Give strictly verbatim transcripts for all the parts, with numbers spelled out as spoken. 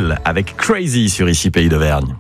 Angel avec Crazy sur Ici Pays d'Auvergne.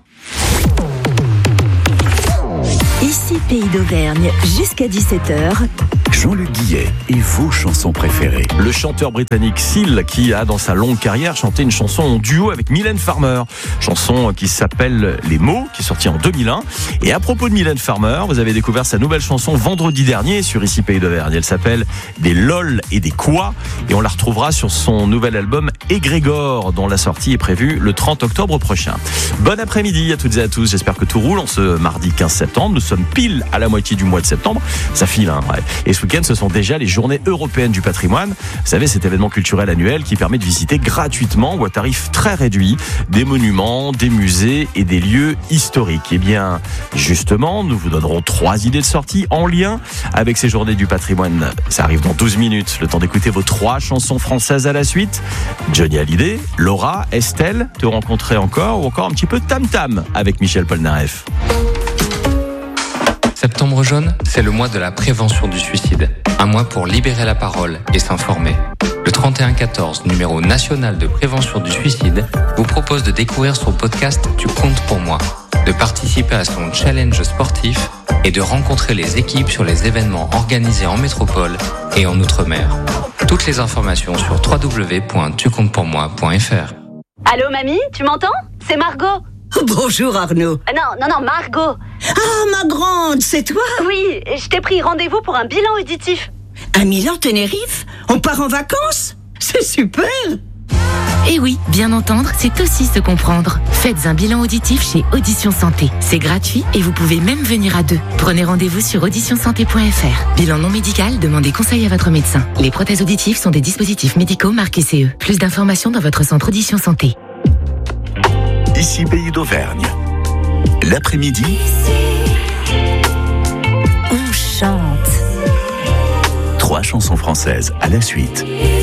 Ici Pays d'Auvergne, jusqu'à dix-sept heures. Jean-Luc Guillet et vos chansons préférées. Le chanteur britannique Seal qui a dans sa longue carrière chanté une chanson en duo avec Mylène Farmer. Chanson qui s'appelle Les Mots, qui est sortie en deux mille un. Et à propos de Mylène Farmer, vous avez découvert sa nouvelle chanson vendredi dernier sur Ici Pays d'Auvergne. Elle s'appelle Des lol et des quoi. Et on la retrouvera sur son nouvel album Égrégore, dont la sortie est prévue le trente octobre prochain. Bon après-midi à toutes et à tous. J'espère que tout roule en ce mardi quinze septembre. Nous sommes pile à la moitié du mois de septembre. Ça file, hein, ouais. Et ce week-end, ce sont déjà les journées européennes du patrimoine. Vous savez, cet événement culturel annuel qui permet de visiter gratuitement ou à tarif très réduit des monuments, des musées et des lieux historiques. Eh bien, justement, nous vous donnerons trois idées de sortie en lien avec ces journées du patrimoine. Ça arrive dans douze minutes. Le temps d'écouter vos trois chansons françaises à la suite. Johnny Hallyday, Laura, Estelle, Te rencontrer encore ou encore un petit peu Tam Tam avec Michel Polnareff. Septembre jaune, c'est le mois de la prévention du suicide. Un mois pour libérer la parole et s'informer. Le trente et un quatorze, numéro national de prévention du suicide, vous propose de découvrir son podcast Tu comptes pour moi, de participer à son challenge sportif et de rencontrer les équipes sur les événements organisés en métropole et en Outre-mer. Toutes les informations sur w w w point tu comptes pour moi point f r. Allô mamie, tu m'entends? C'est Margot. Bonjour Arnaud. Ah non, non, non, Margot. Ah, ma grande, c'est toi? Oui, je t'ai pris rendez-vous pour un bilan auditif. À Milan Tenerife? On part en vacances? C'est super. Et oui, bien entendre, c'est aussi se comprendre. Faites un bilan auditif chez Audition Santé. C'est gratuit et vous pouvez même venir à deux. Prenez rendez-vous sur audition santé point f r. Bilan non médical, demandez conseil à votre médecin. Les prothèses auditives sont des dispositifs médicaux marqués C E. Plus d'informations dans votre centre Audition Santé. Ici Pays d'Auvergne. L'après-midi, On chante. trois chansons françaises à la suite.